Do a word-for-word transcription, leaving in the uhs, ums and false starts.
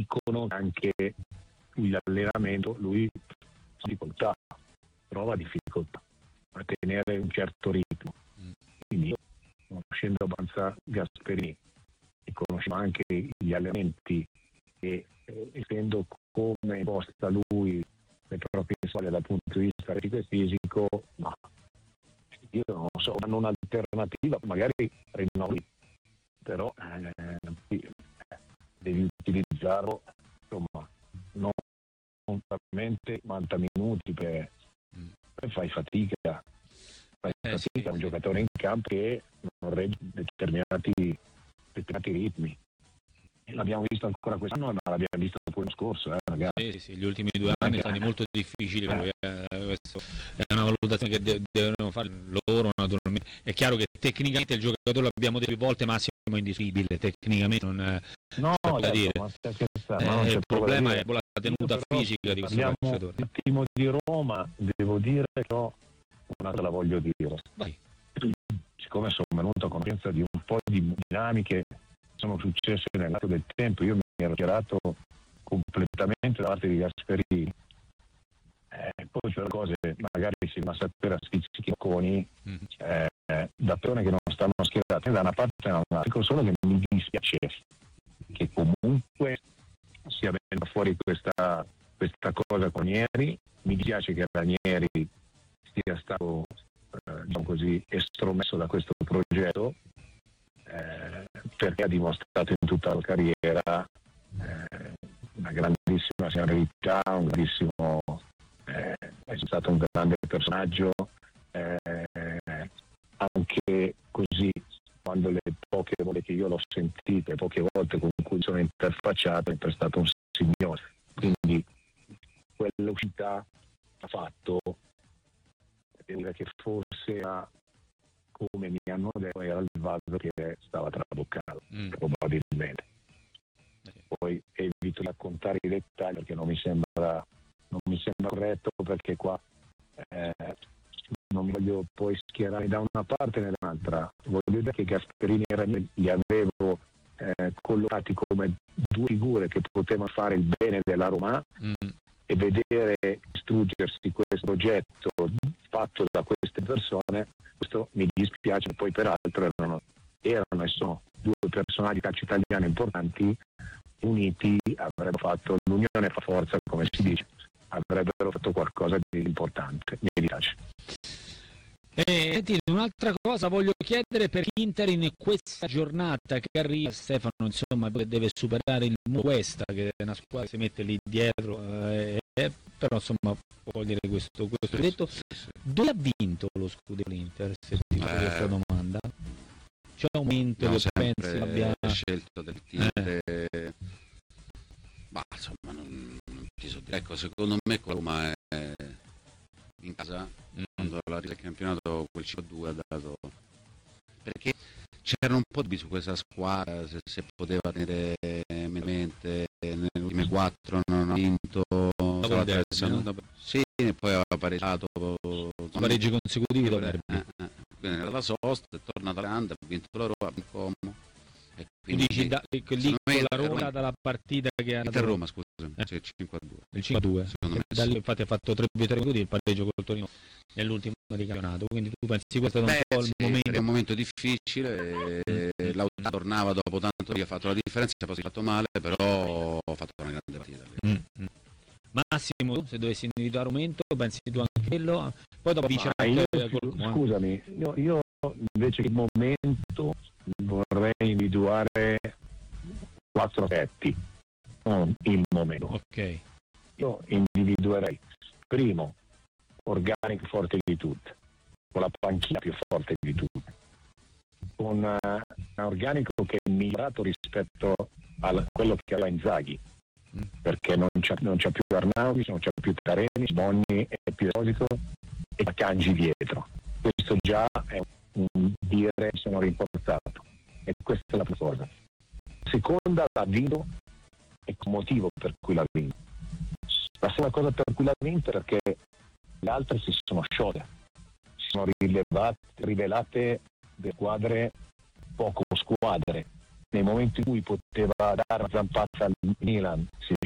riconosce anche l'allenamento, lui ha difficoltà, trova difficoltà a tenere un certo ritmo. Quindi io, conoscendo abbastanza Gasperini e conoscendo anche gli allenamenti e eh, essendo come imposta lui le proprie soglie dal punto di vista fisico e fisico, ma io non so, hanno un'alternativa, magari rinnovi, però eh, devi utilizzarlo, insomma, non veramente novanta minuti per, per fai fatica, fai eh, fatica sì, un sì. giocatore in campo che non regge determinati, determinati ritmi. L'abbiamo visto ancora quest'anno, ma l'abbiamo visto pure l'anno scorso, eh, ragazzi. Sì, sì, gli ultimi due anni sono stati molto difficili per lui, eh, questo è una valutazione che de- devono fare loro naturalmente. È chiaro che tecnicamente il giocatore, l'abbiamo detto più volte, Massimo è indiscutibile, tecnicamente non è, No, c'è poco da certo, dire. ma stai scherzando, Eh, ma non c'è il poco da problema dire. è la tenuta Io però, fisica di questo parliamo calciatore. un attimo di Roma, devo dire che ho una te la voglio dire. Vai. Siccome sono venuto a conoscenza di un po' di dinamiche che sono successe nell'arco del tempo, io mi ero tirato completamente da parte di Gasperini. Eh, poi c'è cose, magari si va a sapere a schizzichiconi, Mm. eh, da persone che non stanno schierate da una parte e dall'altra. Dico solo che mi dispiace che comunque sia venuta fuori questa, questa cosa con Ranieri. Mi dispiace che Ranieri sia stato eh, diciamo così estromesso da questo progetto, eh, perché ha dimostrato in tutta la carriera eh, una grandissima serenità, un grandissimo eh, è stato un grande personaggio, eh, anche così quando le poche volte che io l'ho sentito, le poche volte con cui sono interfacciato, è sempre stato un signore. Quindi quell'uscita ha fatto, devo dire che forse era, come mi hanno detto, era il vaso che stava traboccando, mm. probabilmente. Poi evito di raccontare i dettagli perché non mi sembra non mi sembra corretto, perché qua eh, non mi voglio poi schierare da una parte né dall'altra. Voglio dire che Gasperini e Ranieri li avevo eh, collocati come due figure che potevano fare il bene della Roma, mm. e vedere distruggersi questo progetto fatto da queste persone, questo mi dispiace. Poi peraltro erano, erano e sono due personaggi calcio italiano importanti, uniti avrebbero fatto, l'unione fa forza, come si dice, avrebbero fatto qualcosa di importante. Mi piace. E un'altra cosa voglio chiedere per l'Inter in questa giornata che arriva, Stefano, insomma, deve superare il Cuesta, che è una squadra che si mette lì dietro, eh, eh, però insomma può dire questo, questo detto. Dove ha vinto lo scudetto l'Inter, se ti faccio eh, questa domanda? C'è un momento no, che pensi abbia scelto del Inter, eh. ma insomma non, non ti so dire. Ecco, secondo me Roma è in casa, mm. quando la resa del campionato quel cinque a due ha dato, perché c'era un po' di su questa squadra, se, se poteva tenere mente nelle ultime quattro non ha vinto, dopo derby, no? dopo, sì, e poi aveva pareggiato pareggi consecutivi dopo derby. Eh, eh, quindi era la sosta, è tornata grande, ha vinto la Roma, in Como. E quindi tu dici da, lì con la Roma Roma, dalla partita che ha dato Roma, scusami, eh? Sì, cinque a due. Il cinque a due. Secondo me da lì, sì. Infatti ha fatto tre vittorie minuti, il pareggio col Torino nell'ultimo di campionato. Quindi tu pensi questo è un Beh, po' il sì, momento? È un momento difficile, e mm. Lautaro tornava dopo tanto che ha fatto la differenza, poi si è fatto male, però ha fatto una grande partita. Mm. Massimo, se dovessi individuare un momento, pensi tu anche quello? Poi dopo vince io, col... Scusami, io, io invece il momento vorrei individuare quattro aspetti, non il momento. Ok. Io individuerei, primo, organico forte di tutte, con la panchina più forte di tutte, con uh, un organico che è migliorato rispetto a quello che aveva Inzaghi, mm. perché non c'è, non c'è più Arnautis, non c'è più Taremi, Bonni è più Esposito e Cangi dietro. Questo già è un dire che sono rimportato, e questa è la prima cosa. Seconda, l'ha vinto, e il motivo per cui l'ha vinto. La seconda cosa per cui l'ha vinto è perché le altre si sono sciolte, si sono rilevate, rivelate delle squadre poco squadre, nei momenti in cui poteva dare una zampata al Milan si è